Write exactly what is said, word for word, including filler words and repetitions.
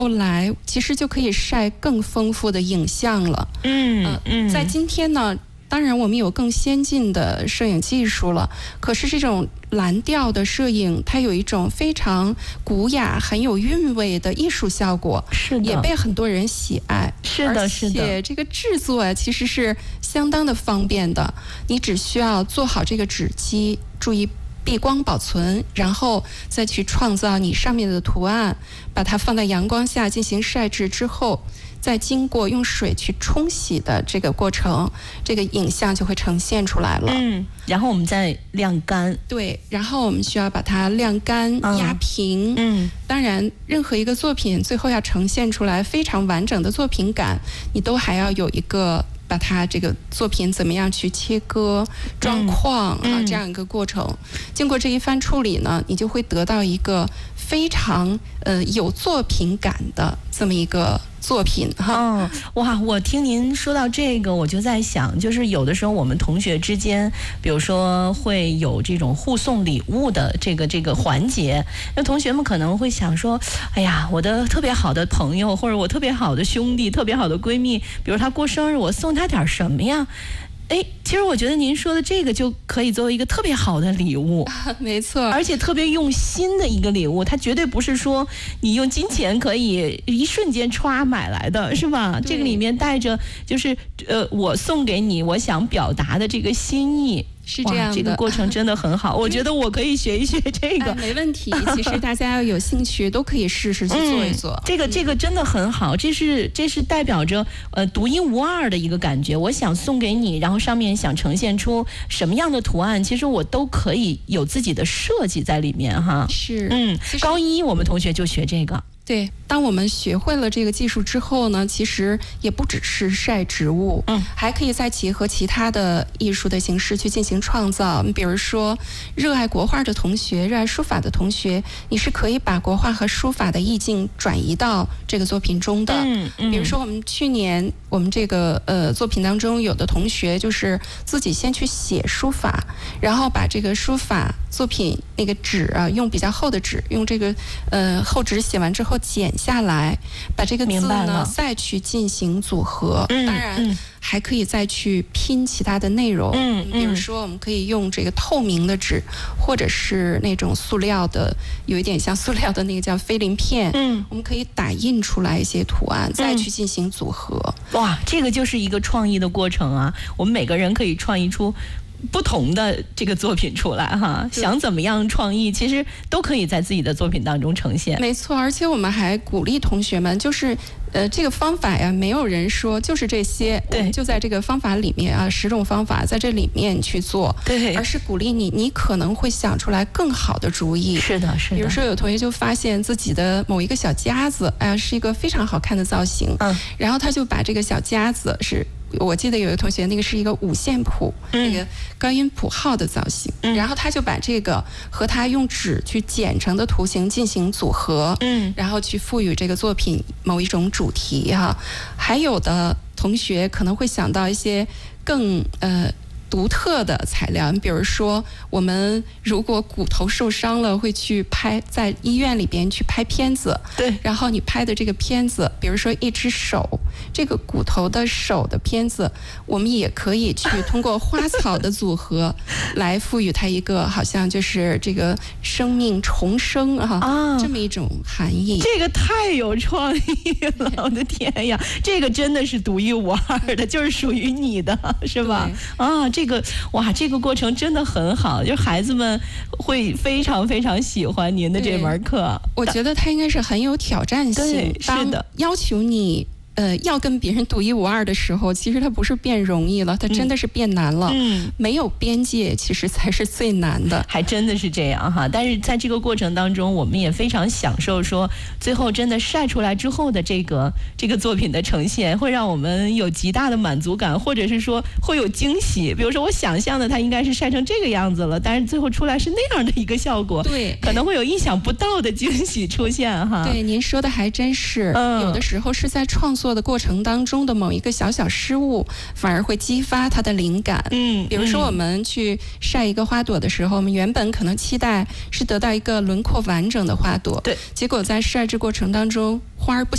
后来其实就可以晒更丰富的影像了。 嗯呃、 嗯， 在今天呢，当然我们有更先进的摄影技术了，可是这种蓝调的摄影，它有一种非常古雅、很有韵味的艺术效果， 是的， 也被很多人喜爱。 是的，是的。 而且这个制作啊，其实是相当的方便的，你只需要做好这个纸基，注意避光保存，然后再去创造你上面的图案，把它放在阳光下进行晒制之后，再经过用水去冲洗的这个过程，这个影像就会呈现出来了。 嗯，然后我们再晾干。 对，然后我们需要把它晾干、 嗯、 压平。 嗯， 当然，任何一个作品最后要呈现出来非常完整的作品感，你都还要有一个把它这个作品怎么样去切割、装框、嗯、啊这样一个过程。经过这一番处理呢，你就会得到一个非常呃有作品感的这么一个作品哈。 嗯，哇，我听您说到这个，我就在想，就是有的时候我们同学之间，比如说会有这种互送礼物的这个这个环节，那同学们可能会想说，哎呀，我的特别好的朋友，或者我特别好的兄弟、特别好的闺蜜，比如他过生日，我送他点什么呀？哎，其实我觉得您说的这个就可以作为一个特别好的礼物， 没错， 而且特别用心的一个礼物，它绝对不是说你用金钱可以一瞬间歘买来的，是吧？这个里面带着就是呃，我送给你我想表达的这个心意。 是这样的， 这个过程真的很好，我觉得我可以学一学这个。 哎、没问题，其实大家要有兴趣都可以试试去做一做。 嗯、这个这个真的很好，这是这是代表着呃独一无二的一个感觉。我想送给你，然后上面想呈现出什么样的图案，其实我都可以有自己的设计在里面哈。 是， 嗯，高一我们同学就学这个。 对，当我们学会了这个技术之后呢，其实也不只是晒植物， 嗯， 还可以再结合其他的艺术的形式去进行创造。比如说，热爱国画的同学，热爱书法的同学，你是可以把国画和书法的意境转移到这个作品中的。 嗯嗯， 比如说我们去年我们这个呃作品当中，有的同学就是自己先去写书法，然后把这个书法作品那个纸啊，用比较厚的纸，用这个呃厚纸写完之后剪下来，把这个字呢再去进行组合。 嗯、 当然、嗯、还可以再去拼其他的内容。 嗯， 比如说我们可以用这个透明的纸，或者是那种塑料的，有一点像塑料的那个叫菲林片。 嗯， 我们可以打印出来一些图案，再去进行组合。 嗯、哇，这个就是一个创意的过程啊！我们每个人可以创意出不同的这个作品出来哈，想怎么样创意，其实都可以在自己的作品当中呈现。 没错，而且我们还鼓励同学们，就是呃，这个方法呀，没有人说就是这些， 对， 我们就在这个方法里面啊，十种方法在这里面去做， 对， 而是鼓励你，你可能会想出来更好的主意。 是的，是的。 比如说，有同学就发现自己的某一个小夹子，哎呀，是一个非常好看的造型， 嗯， 然后他就把这个小夹子是。我记得有一个同学，那个是一个五线谱， 嗯、 那个高音谱号的造型、 嗯， 然后他就把这个和他用纸去剪成的图形进行组合， 嗯， 然后去赋予这个作品某一种主题哈。还有的同学可能会想到一些更呃。独特的材料，比如说我们如果骨头受伤了，会去拍在医院里边去拍片子， 对， 然后你拍的这个片子，比如说一只手，这个骨头的手的片子，我们也可以去通过花草的组合来赋予它一个好像就是这个生命重生啊， 啊这么一种含义。 这个太有创意了，我的天呀，这个真的是独一无二的，就是属于你的，是吧？啊，这个哇，这个过程真的很好，就孩子们会非常非常喜欢您的这门课。 我觉得它应该是很有挑战性， 对，是的， 要求你。呃，要跟别人独一无二的时候，其实它不是变容易了，它真的是变难了。 嗯， 没有边界，其实才是最难的。 还真的是这样哈。但是在这个过程当中，我们也非常享受说，最后真的晒出来之后的这个这个作品的呈现，会让我们有极大的满足感，或者是说会有惊喜。比如说，我想象的它应该是晒成这个样子了，但是最后出来是那样的一个效果， 对， 可能会有意想不到的惊喜出现哈。 对，您说的还真是， 嗯、 有的时候是在创作的过程当中的某一个小小失误，反而会激发它的灵感。 嗯， 比如说我们去晒一个花朵的时候，我们原本可能期待是得到一个轮廓完整的花朵， 对， 结果在晒制过程当中，花儿不